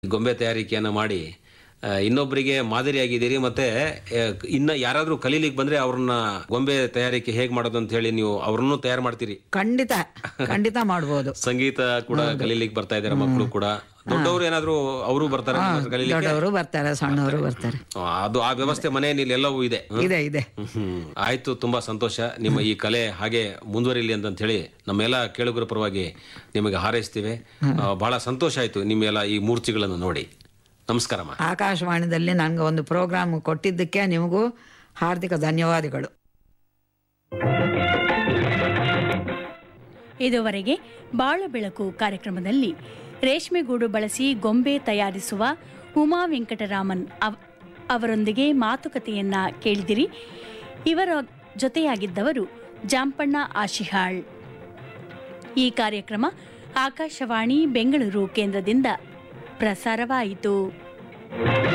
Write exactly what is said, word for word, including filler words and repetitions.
ಗೊಂಬೆ ತಯಾರಿಕೆಯನ್ನು ಮಾಡಿ ಆ, ಇನ್ನೊಬ್ಬರಿಗೆ ಮಾದರಿಯಾಗಿದ್ದೀರಿ. ಮತ್ತೆ ಆ, ಇನ್ನ ಯಾರಾದ್ರೂ ಕಲೀಲಿಕ್ಕೆ ಬಂದ್ರೆ ಅವ್ರನ್ನ ಗೊಂಬೆ ತಯಾರಿಕೆ ಹೇಗೆ ಮಾಡೋದು ಅಂತ ಹೇಳಿ ನೀವು ಅವ್ರನ್ನೂ ತಯಾರು ಮಾಡ್ತೀರಿ. ಖಂಡಿತ ಖಂಡಿತ ಮಾಡ್ಬೋದು. ಸಂಗೀತ ಕೂಡ ಕಲೀಲಿಕ್ಕೆ ಬರ್ತಾ ಇದ್ದಾರೆ ಮಕ್ಕಳು ಕೂಡ. ದೊಡ್ಡವರು ಏನಾದ್ರು ಅವರು ಬರ್ತಾರೆ ಕಲೀಲಿಕ್ಕೆ? ದೊಡ್ಡವರು ಬರ್ತಾರೆ, ಸಣ್ಣವರು ಬರ್ತಾರೆ. ಅದು ಆ ವ್ಯವಸ್ಥೆ ಮನೆಯಲ್ಲಿ ಎಲ್ಲವೂ ಇದೆ. ಇದೆ ಇದೆ ಹ್ಮ್ ಆಯ್ತು, ತುಂಬಾ ಸಂತೋಷ. ನಿಮ್ಮ ಈ ಕಲೆ ಹಾಗೆ ಮುಂದುವರಿಲಿ ಅಂತ ಹೇಳಿ ನಮ್ಮೆಲ್ಲ ಕೇಳುಗರ ಪರವಾಗಿ ನಿಮಗೆ ಹಾರೈಸ್ತೀವಿ. ಆ, ಬಹಳ ಸಂತೋಷ ಆಯ್ತು ನಿಮ್ಮೆಲ್ಲ ಈ ಮೂರ್ತಿಗಳನ್ನು ನೋಡಿ. ನಮಸ್ಕಾರಮ್ಮ. ಆಕಾಶವಾಣಿದಲ್ಲಿ ನನಗೆ ಒಂದು ಪ್ರೋಗ್ರಾಮ್ ಕೊಟ್ಟಿದ್ದಕ್ಕೆ ನಿಮಗೂ ಹಾರ್ದಿಕ ಧನ್ಯವಾದಗಳು. ಇದುವರೆಗೆ ಬಾಳ ಬೆಳಕು ಕಾರ್ಯಕ್ರಮದಲ್ಲಿ ರೇಷ್ಮೆಗೂಡು ಬಳಸಿ ಗೊಂಬೆ ತಯಾರಿಸುವ ಉಮಾ ವೆಂಕಟರಾಮನ್ ಅವ್- ಅವರೊಂದಿಗೆ ಮಾತುಕತೆಯನ್ನ ಕೇಳಿದಿರಿ. ಇವರ ಜೊತೆಯಾಗಿದ್ದವರು ಜಾಂಪಣ್ಣ ಆಶಿಹಾಳ್. ಈ ಕಾರ್ಯಕ್ರಮ ಆಕಾಶವಾಣಿ ಬೆಂಗಳೂರು ಕೇಂದ್ರದಿಂದ ಪ್ರಸಾರವಾಯಿತು.